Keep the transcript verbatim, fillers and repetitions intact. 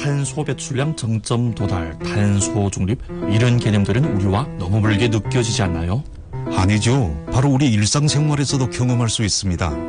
탄소 배출량 정점 도달, 탄소 중립 이런 개념들은 우리와 너무 멀게 느껴지지 않나요? 아니죠. 바로 우리 일상생활에서도 경험할 수 있습니다.